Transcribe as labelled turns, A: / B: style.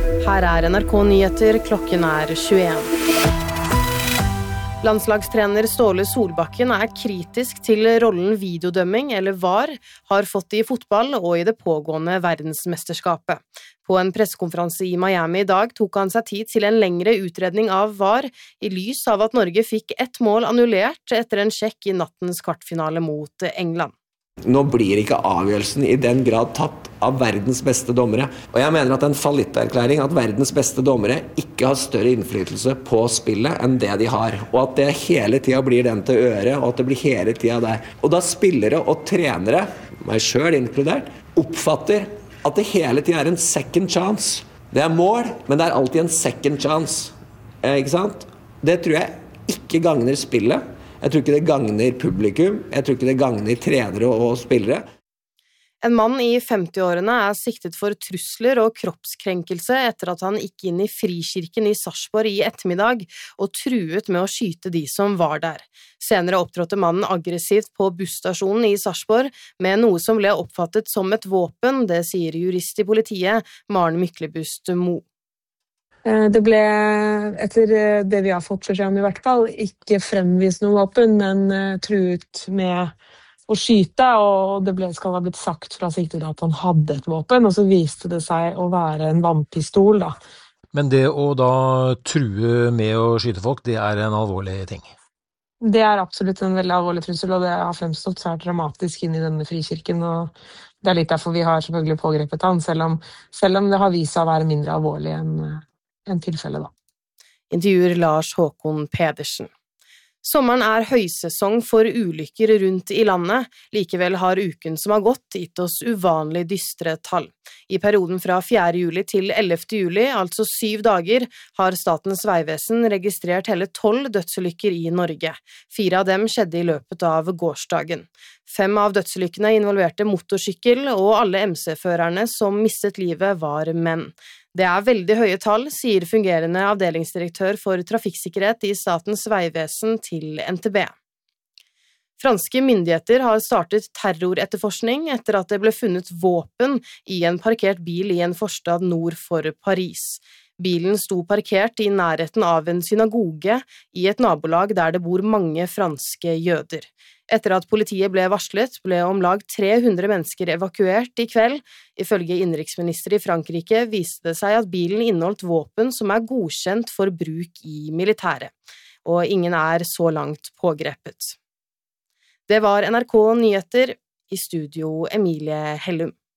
A: Her NRK Nyheter, klokken 21. Landslagstrener Ståle Solbakken kritisk til rollen videodømming, eller VAR, har fått i fotball og i det pågående verdensmesterskapet. På en pressekonferanse i Miami i dag tok han seg tid til en lengre utredning av VAR, i lys av at Norge fikk ett mål annullert etter en sjekk i nattens kvartfinale mot England.
B: Nå blir ikke avgjørelsen i den grad tatt av verdens beste dommere. Og jeg mener at en fallitterklæring at verdens beste dommere ikke har større innflytelse på spillet enn det de har. Og at det hele tiden blir den til øre, og at det blir hele tiden der. Og da spillere og trenere, meg selv inkludert, oppfatter at det hele tiden en second chance. Det mål, men det alltid en second chance. Ikke sant? Det tror jeg ikke gagner spillet. Jeg tror ikke det gagner publikum, jeg tror ikke det gagner trenere og spillere.
A: En mann i 50-årene siktet for trusler og kroppskrenkelse etter at han gikk inn i Frikirken i Sarpsborg i ettermiddag og truet med å skyte de som var der. Senere opptrådte mannen aggressivt på busstasjonen i Sarpsborg med noe som ble oppfattet som et våpen, det sier jurist i politiet, Maren Myklebust Mo.
C: Det ble, etter det vi har fått beskjed om i hvert fall, ikke fremvist noe våpen, men truet med å skyte, og det skal ha blitt sagt fra siktede at han hadde et våpen, og så viste det seg å være en vannpistol, da.
D: Men det å da true med å skyte folk, det en alvorlig ting?
C: Det absolutt en veldig alvorlig trussel, og det har fremstått svært dramatisk inn i denne Frikirken, og det litt derfor vi har selvfølgelig pågrepet han, selv om det har vist seg å være mindre alvorlig enn tilfellet da.
A: Intervjuer Lars Håkon Pedersen. Sommeren høysesong for ulykker rundt i landet, likevel har uken som har gått gitt oss uvanlig dystre tall. I perioden fra 4. juli til 11. juli, altså 7 dager, har Statens Vegvesen registrert hele 12 dødsulykker i Norge. 4 av dem skjedde i løpet av gårsdagen. 5 av dødsulykkene involverte motorsykkel, og alle MC-førerne som mistet livet var menn. Det veldig høye tall, sier fungerende avdelingsdirektør for trafikksikkerhet i Statens Vegvesen til NTB. Franske myndigheter har startet terroretterforskning etter at det ble funnet våpen i en parkert bil i en forstad nord for Paris. Bilen sto parkert i nærheten av en synagoge i et nabolag der det bor mange franske jøder. Etter at politiet ble varslet, ble om lag 300 mennesker evakuert i kveld. Ifølge innenriksminister i Frankrike viste det seg at bilen inneholdt våpen som godkjent for bruk i militæret, og ingen så langt pågrepet. Det var NRK Nyheter, i studio Emilie Hellum.